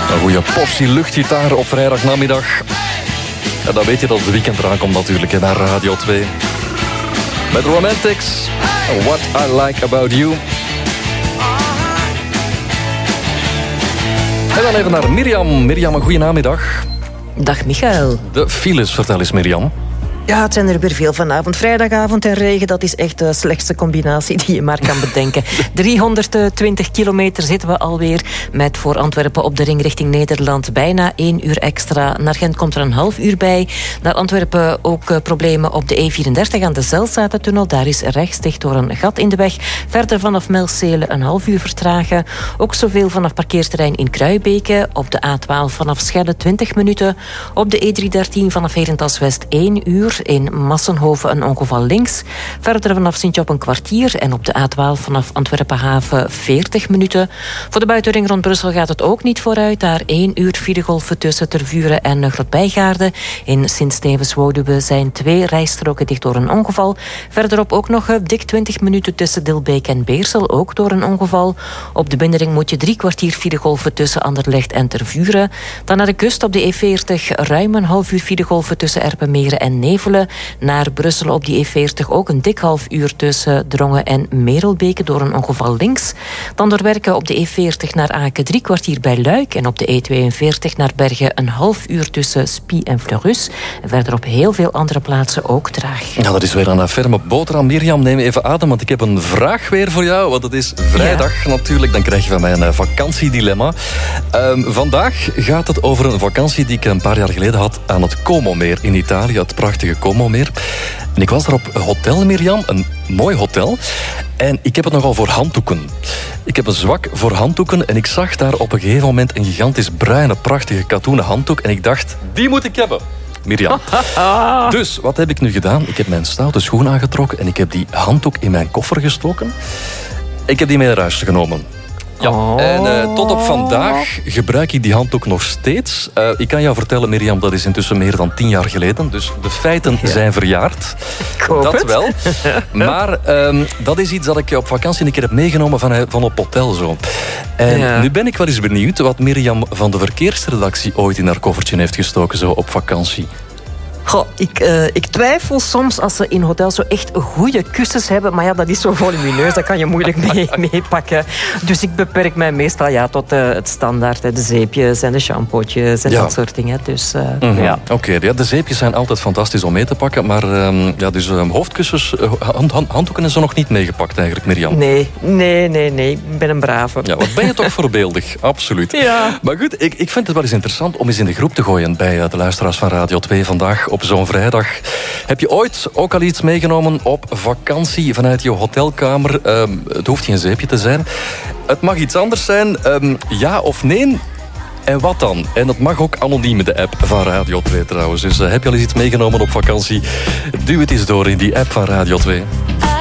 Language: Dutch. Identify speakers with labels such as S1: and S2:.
S1: Een goede portie luchtgitaar op vrijdagnamiddag. En dan weet je dat het weekend eraan komt natuurlijk naar Radio 2. Met Romantics. What I Like About You. En dan even naar Mirjam. Mirjam, een goede namiddag.
S2: Dag Michael.
S1: De files, vertel eens Mirjam.
S2: Ja, het zijn er weer veel vanavond. Vrijdagavond en regen, dat is echt de slechtste combinatie die je maar kan bedenken. 320 kilometer zitten we alweer met voor Antwerpen op de ring richting Nederland bijna 1 uur extra. Naar Gent komt er een half uur bij. Naar Antwerpen ook problemen op de E34 aan de Zelzatentunnel. Daar is rechts dicht door een gat in de weg. Verder vanaf Melzele een half uur vertragen. Ook zoveel vanaf parkeerterrein in Kruibeke. Op de A12 vanaf Schelle 20 minuten. Op de E313 vanaf Herentals-West 1 uur. In Massenhoven een ongeval links. Verder vanaf Sint-Job een kwartier. En op de A12 vanaf Antwerpen-Haven 40 minuten. Voor de buitenring rond Brussel gaat het ook niet vooruit. Daar 1 uur filegolven tussen Tervuren en Grotbijgaarden. In Sint-Stevens-Woluwe zijn 2 rijstroken dicht door een ongeval. Verderop ook nog dik 20 minuten tussen Dilbeek en Beersel. Ook door een ongeval. Op de binnenring moet je 3 kwartier filegolven tussen Anderlecht en Tervuren. Dan naar de kust op de E40 ruim een half uur filegolven tussen Erpenmeren en Nevelen. Naar Brussel op die E40 ook een dik half uur tussen Drongen en Merelbeke door een ongeval links. Dan doorwerken op de E40 naar Aken 3 kwartier bij Luik. En op de E42 naar Bergen een half uur tussen Spie en Fleurus. En verder op heel veel andere plaatsen ook traag.
S1: Ja, dat is weer een ferme boterham. Mirjam, neem even adem, want ik heb een vraag weer voor jou. Want het is vrijdag natuurlijk, dan krijg je van mij een vakantiedilemma. Vandaag gaat het over een vakantie die ik een paar jaar geleden had aan het Como-meer in Italië. Het prachtige Como-meer. En ik was daar op hotel, Mirjam, een mooi hotel. En ik heb het nogal voor handdoeken. Ik heb een zwak voor handdoeken en ik zag daar op een gegeven moment een gigantisch bruine, prachtige katoenen handdoek. En ik dacht, die moet ik hebben. Mirjam. Dus, wat heb ik nu gedaan? Ik heb mijn stoute schoen aangetrokken en ik heb die handdoek in mijn koffer gestoken. Ik heb die mee naar huis genomen. Ja, en tot op vandaag gebruik ik die handdoek nog steeds. Ik kan jou vertellen, Mirjam, dat is intussen meer dan 10 jaar geleden. Dus de feiten zijn verjaard. Dat wel. Maar dat is iets dat ik op vakantie een keer heb meegenomen van op hotel. Zo. En nu ben ik wel eens benieuwd wat Mirjam van de verkeersredactie ooit in haar koffertje heeft gestoken zo op vakantie.
S2: Goh, ik twijfel soms als ze in hotels zo echt goede kussens hebben. Maar ja, dat is zo volumineus, dat kan je moeilijk meepakken. Dus ik beperk mij meestal tot het standaard. De zeepjes en de shampootjes en dat soort dingen. Dus,
S1: Oké, de zeepjes zijn altijd fantastisch om mee te pakken. Maar dus hoofdkussens, handdoeken is er nog niet meegepakt eigenlijk, Mirjam.
S2: Nee. Ik ben een brave.
S1: Ja, wat ben je toch voorbeeldig, absoluut.
S2: Ja.
S1: Maar goed, ik vind het wel eens interessant om eens in de groep te gooien bij de luisteraars van Radio 2 vandaag. Op zo'n vrijdag. Heb je ooit ook al iets meegenomen op vakantie vanuit je hotelkamer? Het hoeft geen zeepje te zijn. Het mag iets anders zijn. Ja of nee? En wat dan? En dat mag ook anoniem in de app van Radio 2 trouwens. Dus heb je al eens iets meegenomen op vakantie? Duw het eens door in die app van Radio 2.